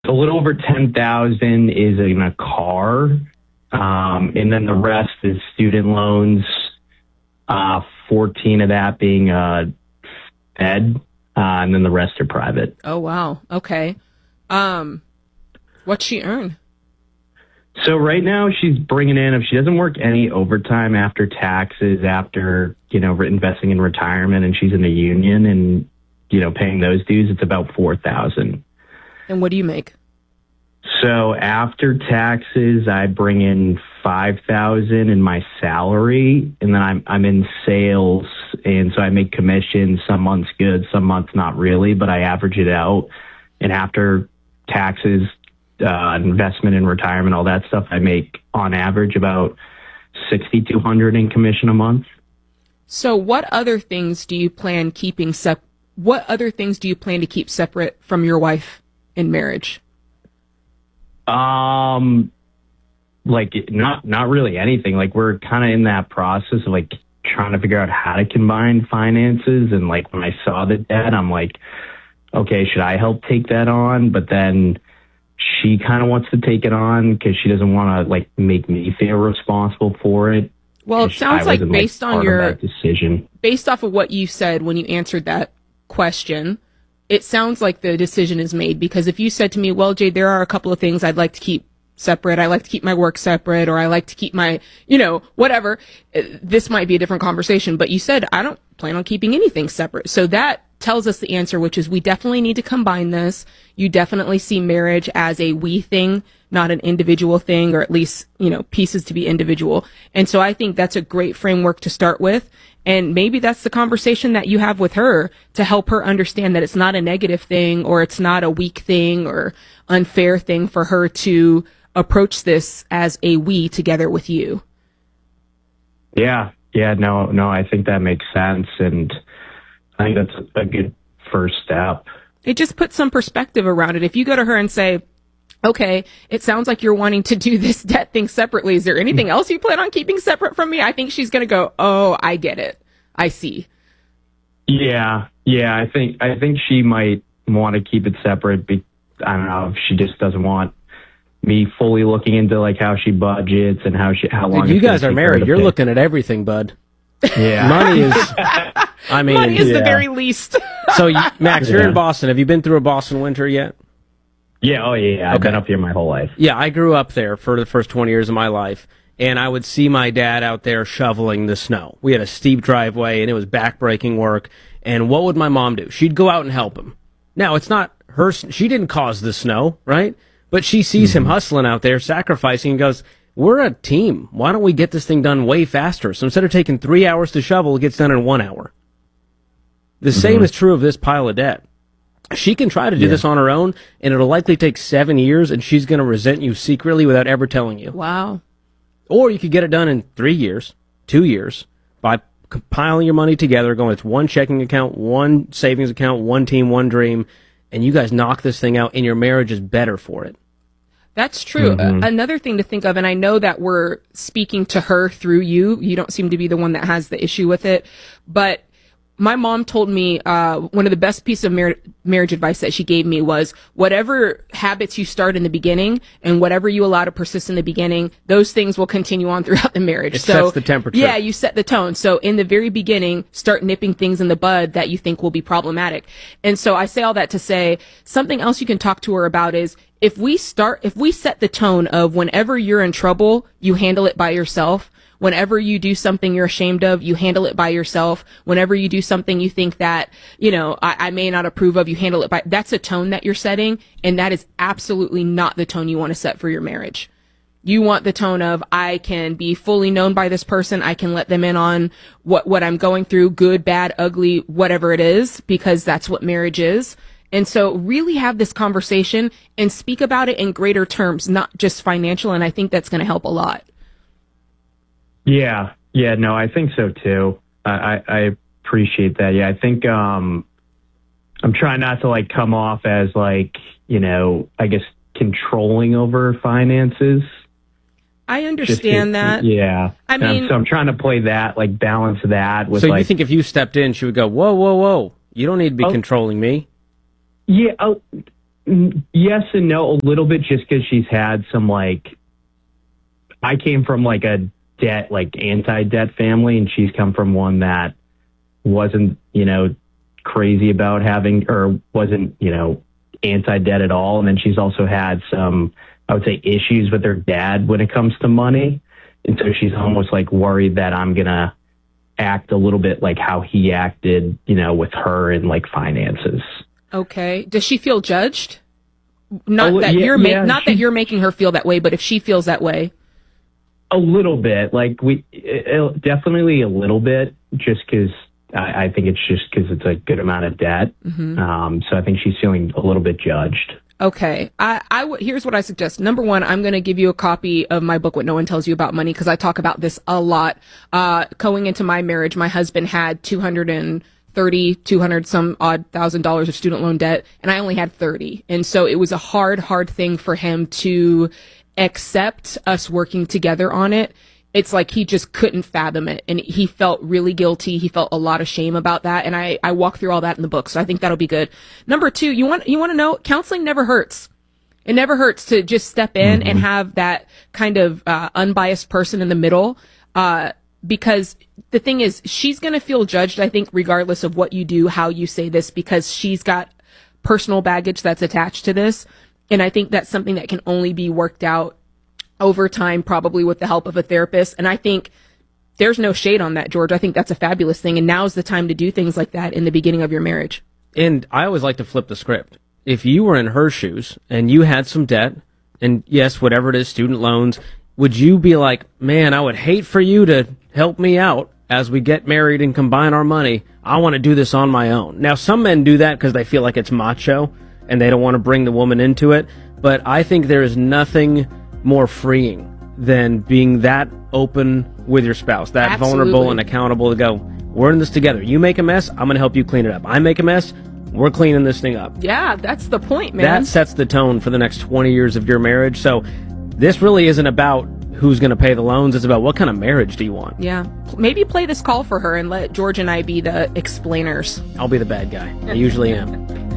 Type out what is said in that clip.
a little over 10,000 is in a car. And then the rest is student loans, 14 of that being Fed, and then the rest are private. Oh, wow. Okay. What's she earn? So right now she's bringing in, if she doesn't work any overtime after taxes, after, investing in retirement, and she's in a union and, paying those dues, it's about 4,000. And what do you make? So after taxes, I bring in 5,000 in my salary, and then I'm in sales, and so I make commissions. Some months good, some months not really, but I average it out. And after taxes, investment in retirement, all that stuff, I make on average about 6,200 in commission a month. So what other things do you plan keeping What other things do you plan to keep separate from your wife in marriage? Like not really anything. Like we're kind of in that process of like trying to figure out how to combine finances. And like when I saw the debt, I'm like, okay, should I help take that on? But then she kind of wants to take it on because she doesn't want to like make me feel responsible for it. Well, it sounds like based on your decision, based off of what you said when you answered that question, it sounds like the decision is made. Because if you said to me, well, Jade, there are a couple of things I'd like to keep separate. I like to keep my work separate, or I like to keep my, whatever, this might be a different conversation. But you said, I don't plan on keeping anything separate. So that tells us the answer, which is we definitely need to combine this. You definitely see marriage as a we thing, not an individual thing, or at least, pieces to be individual. And so I think that's a great framework to start with. And maybe that's the conversation that you have with her to help her understand that it's not a negative thing, or it's not a weak thing or unfair thing for her to approach this as a we together with you. Yeah. No, I think that makes sense. And I think that's a good first step. It just puts some perspective around it. If you go to her and say, okay, it sounds like you're wanting to do this debt thing separately. Is there anything else you plan on keeping separate from me? I think she's going to go, oh, I get it. I see. Yeah. I think she might want to keep it separate. I don't know if she just doesn't want me fully looking into like how she budgets and how long. Dude, you guys are married. You're looking at everything, bud. Yeah. Money is, money is the very least. So, Max, you're in Boston. Have you been through a Boston winter yet? Yeah. Oh, yeah. I've been up here my whole life. Yeah, I grew up there for the first 20 years of my life, and I would see my dad out there shoveling the snow. We had a steep driveway, and it was backbreaking work. And what would my mom do? She'd go out and help him. Now, it's not her. She didn't cause the snow, right? But she sees him hustling out there, sacrificing, and goes, we're a team. Why don't we get this thing done way faster? So instead of taking 3 hours to shovel, it gets done in 1 hour. The same is true of this pile of debt. She can try to do this on her own, and it'll likely take 7 years, and she's going to resent you secretly without ever telling you. Wow. Or you could get it done in 3 years, 2 years, by compiling your money together, going, it's one checking account, one savings account, one team, one dream, and you guys knock this thing out, and your marriage is better for it. That's true. Another thing to think of, and I know that we're speaking to her through you. You don't seem to be the one that has the issue with it, but my mom told me one of the best pieces of marriage advice that she gave me was whatever habits you start in the beginning and whatever you allow to persist in the beginning, those things will continue on throughout the marriage. It sets the temperature. Yeah, you set the tone. So in the very beginning, start nipping things in the bud that you think will be problematic. And so I say all that to say something else you can talk to her about is if we set the tone of whenever you're in trouble, you handle it by yourself. Whenever you do something you're ashamed of, you handle it by yourself. Whenever you do something you think that, I may not approve of, you handle it by, that's a tone that you're setting. And that is absolutely not the tone you want to set for your marriage. You want the tone of, I can be fully known by this person. I can let them in on what I'm going through, good, bad, ugly, whatever it is, because that's what marriage is. And so really have this conversation and speak about it in greater terms, not just financial. And I think that's going to help a lot. Yeah, no, I think so too. I appreciate that. Yeah, I think I'm trying not to like come off as like, I guess controlling over finances. I understand that. Yeah. I mean, so I'm trying to play that, like balance that with. So you think if you stepped in, she would go, whoa, you don't need to be controlling me. Yeah. Yes and no, a little bit, just because she's had some, like, I came from like a debt, like anti-debt family, and she's come from one that wasn't, crazy about having, or wasn't, anti-debt at all. And then she's also had some, I would say, issues with her dad when it comes to money. And so she's almost like worried that I'm going to act a little bit like how he acted, with her and like finances. Okay. Does she feel judged? Not that you're making her feel that way, but if she feels that way. A little bit, like definitely a little bit, just because I think it's just because it's a good amount of debt. Mm-hmm. So I think she's feeling a little bit judged. Okay. Here's what I suggest. Number one, I'm going to give you a copy of my book, What No One Tells You About Money, because I talk about this a lot. Going into my marriage, my husband had $200 some odd $1,000 of student loan debt, and I only had 30. And so it was a hard thing for him to accept us working together on it. It's like he just couldn't fathom it, and he felt really guilty. He felt a lot of shame about that, and I walk through all that in the book, so I think that'll be good. Number two, you want to know, counseling never hurts. It never hurts to just step in and have that kind of unbiased person in the middle, because the thing is, she's going to feel judged, I think, regardless of what you do, how you say this, because she's got personal baggage that's attached to this, and I think that's something that can only be worked out over time, probably with the help of a therapist. And I think there's no shade on that, George. I think that's a fabulous thing. And now's the time to do things like that in the beginning of your marriage. And I always like to flip the script. If you were in her shoes and you had some debt, and yes, whatever it is, student loans, would you be like, man, I would hate for you to help me out as we get married and combine our money. I want to do this on my own. Now, some men do that because they feel like it's macho and they don't want to bring the woman into it. But I think there is nothing more freeing than being that open with your spouse, that vulnerable and accountable to go, we're in this together. You make a mess, I'm going to help you clean it up. I make a mess, we're cleaning this thing up. Yeah, that's the point, man. That sets the tone for the next 20 years of your marriage. So this really isn't about who's going to pay the loans. It's about what kind of marriage do you want. Yeah. Maybe play this call for her and let George and I be the explainers. I'll be the bad guy. I usually am.